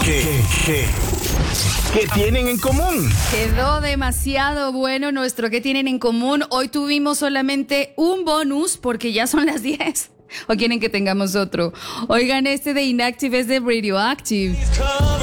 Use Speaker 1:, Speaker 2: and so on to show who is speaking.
Speaker 1: ¿Qué tienen en común?
Speaker 2: Quedó demasiado bueno nuestro ¿Qué tienen en común? Hoy tuvimos solamente un bonus porque ya son las 10. ¿O quieren que tengamos otro? Oigan, este de Inactive es de Radioactive.